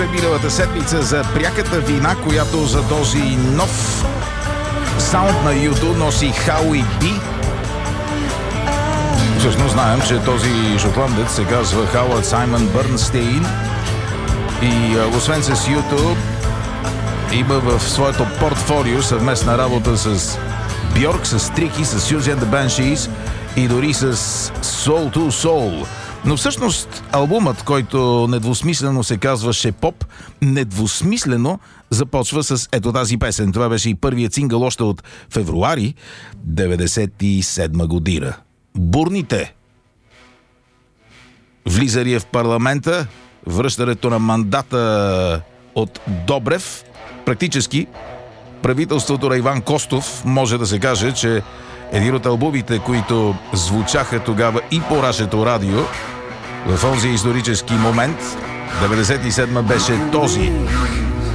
говорихме миналата седмица за пряката вина, която за този нов саунд на YouTube носи Howie B. Всъщност знаем, че този шотландец се казва Хауърд Саймън Бърнстейн и освен с YouTube има в своето портфолио съвместна работа с Бьорк, с Трики, с Susie and the Banshees и дори с Soul to Soul. Но всъщност албумът, който недвусмислено се казваше Поп, недвусмислено започва с ето тази песен. Това беше и първият сингъл още от февруари 1997 година. Бурните. Влизали в парламента, връщането на мандата от Добрев. Практически правителството на Иван Костов може да се каже, че един от албумите, които звучаха тогава и по нашето радио, в онзи исторически момент, 97 беше този.